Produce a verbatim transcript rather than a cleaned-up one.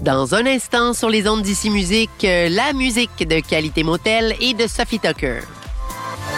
Dans un instant, sur les ondes d'Ici Musique, euh, la musique de Qualité Motel et de Sophie Tucker.